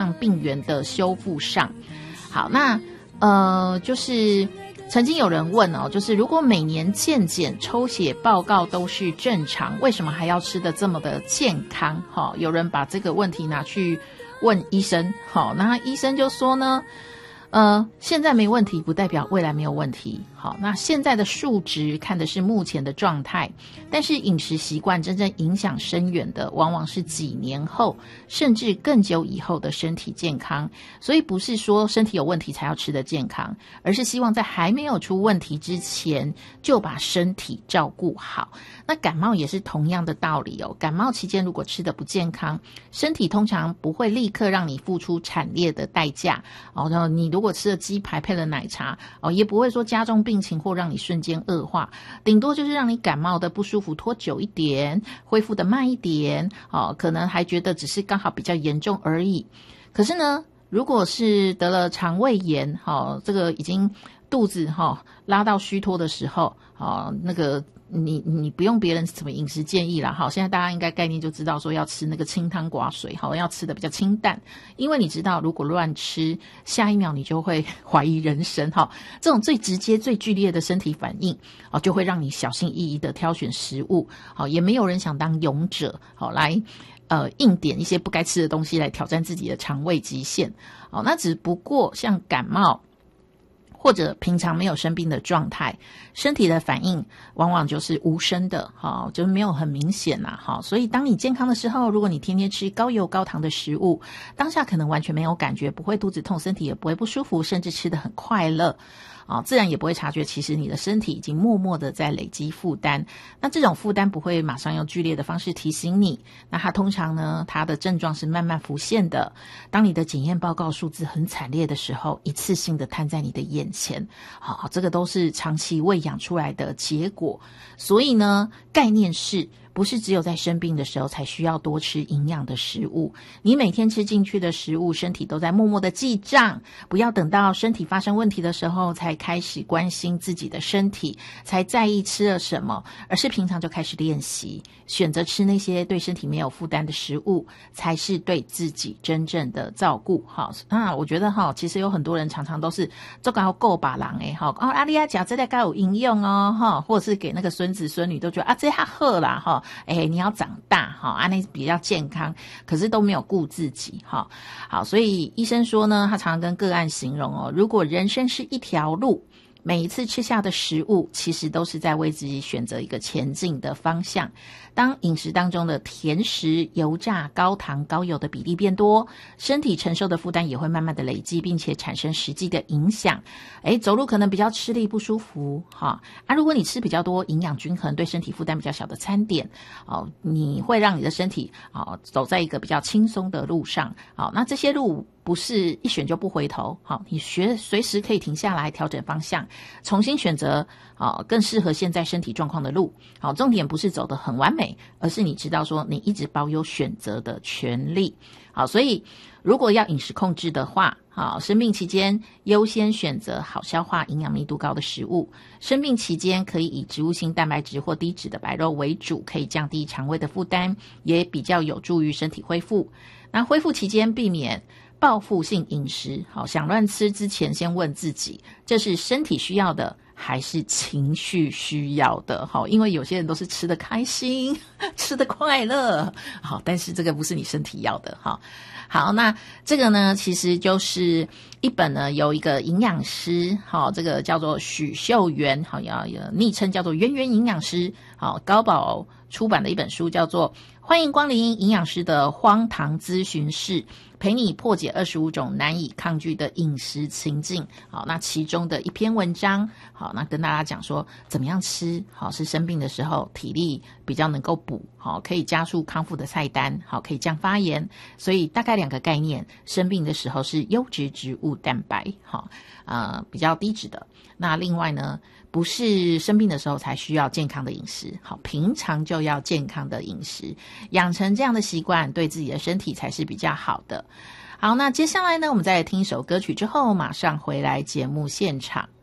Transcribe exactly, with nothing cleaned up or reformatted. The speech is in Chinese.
脏病原的修复上。好，那呃，就是曾经有人问哦，就是如果每年健检抽血报告都是正常，为什么还要吃得这么的健康？好、哦，有人把这个问题拿去问医生，好，那医生就说呢，呃，现在没问题不代表未来没有问题。好，那现在的数值看的是目前的状态，但是饮食习惯真正影响深远的往往是几年后甚至更久以后的身体健康。所以不是说身体有问题才要吃得健康，而是希望在还没有出问题之前就把身体照顾好。那感冒也是同样的道理哦，感冒期间如果吃得不健康，身体通常不会立刻让你付出惨烈的代价哦。然后你如果吃了鸡排配了奶茶哦，也不会说加重病情或让你瞬间恶化，顶多就是让你感冒的不舒服拖久一点，恢复的慢一点哦，可能还觉得只是刚好比较严重而已。可是呢，如果是得了肠胃炎，哦，这个已经肚子哈、哦、拉到虚脱的时候，哦，那个你你不用别人什么饮食建议啦，好，现在大家应该概念就知道说要吃那个清汤寡水，好，要吃的比较清淡，因为你知道如果乱吃，下一秒你就会怀疑人生，好，这种最直接最剧烈的身体反应，哦，就会让你小心翼翼的挑选食物，好，也没有人想当勇者，好，来呃硬点一些不该吃的东西来挑战自己的肠胃极限，好，那只不过像感冒或者平常没有生病的状态，身体的反应往往就是无声的，好，就是没有很明显呐，好，所以当你健康的时候，如果你天天吃高油高糖的食物，当下可能完全没有感觉，不会肚子痛，身体也不会不舒服，甚至吃得很快乐，啊，自然也不会察觉其实你的身体已经默默的在累积负担。那这种负担不会马上用剧烈的方式提醒你，那它通常呢，它的症状是慢慢浮现的。当你的检验报告数字很惨烈的时候，一次性的摊在你的眼前，好，这个都是长期喂养出来的结果。所以呢，概念是不是只有在生病的时候才需要多吃营养的食物，你每天吃进去的食物，身体都在默默的记账，不要等到身体发生问题的时候才开始关心自己的身体，才在意吃了什么，而是平常就开始练习，选择吃那些对身体没有负担的食物，才是对自己真正的照顾。好，那我觉得哈，其实有很多人常常都是这个要够把郎哎，哈，哦，阿丽亚讲这个该有营养哦，哈，或者是给那个孙子孙女都觉得啊，这下喝啦哈。哎，你要长大哈，安内比较健康，可是都没有顾自己哈。好，所以医生说呢，他常常跟个案形容哦，如果人生是一条路，每一次吃下的食物其实都是在为自己选择一个前进的方向。当饮食当中的甜食、油炸、高糖、高油的比例变多，身体承受的负担也会慢慢的累积，并且产生实际的影响。诶，走路可能比较吃力不舒服哈。啊，如果你吃比较多营养均衡、对身体负担比较小的餐点，哦，你会让你的身体哦走在一个比较轻松的路上。好，那这些路不是一选就不回头，好，你学随时可以停下来调整方向，重新选择好更适合现在身体状况的路。好，重点不是走得很完美，而是你知道说你一直保有选择的权利。好，所以如果要饮食控制的话，好，生病期间优先选择好消化、营养密度高的食物。生病期间可以以植物性蛋白质或低脂的白肉为主，可以降低肠胃的负担，也比较有助于身体恢复。那恢复期间避免报复性饮食，好，想乱吃之前先问自己，这是身体需要的还是情绪需要的？好，因为有些人都是吃得开心，吃得快乐，好，但是这个不是你身体要的。好，好，那这个呢，其实就是一本呢有一个营养师，好，这个叫做许秀媛，好，要昵称叫做圆圆营养师，好，高宝出版的一本书叫做《欢迎光临营养师的荒唐咨询室》，陪你破解二十五种难以抗拒的饮食情境。好，那其中的一篇文章，好，那跟大家讲说怎么样吃，好，是生病的时候体力比较能够补，好，可以加速康复的菜单，好，可以降发炎。所以大概两个概念，生病的时候是优质植物蛋白，好，呃，比较低脂的。那另外呢，不是生病的时候才需要健康的饮食，好，平常就要健康的饮食，养成这样的习惯，对自己的身体才是比较好的。好，那接下来呢，我们再来听一首歌曲之后，马上回来节目现场。